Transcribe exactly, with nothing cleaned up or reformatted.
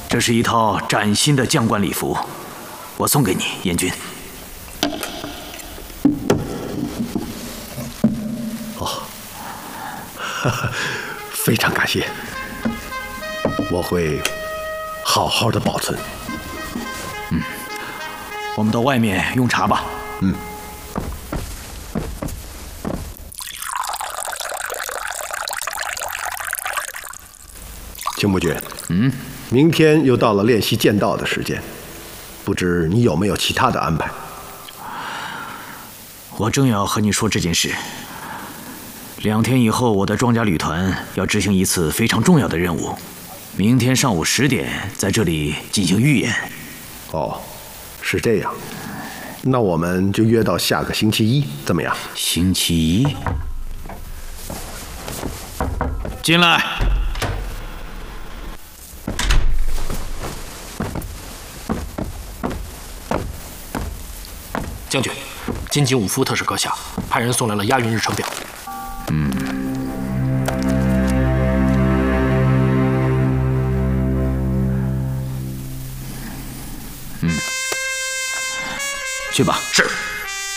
这是一套崭新的将官礼服，我送给你，燕军。 哦，非常感谢，我会好好的保存。 嗯，我们到外面用茶吧。 嗯。青木君， 嗯， 明天又到了练习剑道的时间，不知你有没有其他的安排？ 我正要和你说这件事。两天以后，我的庄稼旅团要执行一次非常重要的任务，明天上午十点在这里进行预演。 哦，是这样，那我们就约到下个星期一，怎么样？ 星期一，进来。 将军，金井武夫特使阁下派人送来了押运日程表。 嗯。嗯。去吧。 是。